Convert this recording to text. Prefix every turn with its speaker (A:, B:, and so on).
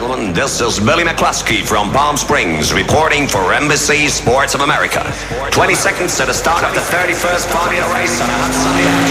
A: gentlemen, this is Billy McCluskey from Palm Springs reporting for Embassy Sports of America. 20 seconds to the start of the 31st Formula race on a hot Sunday afternoon.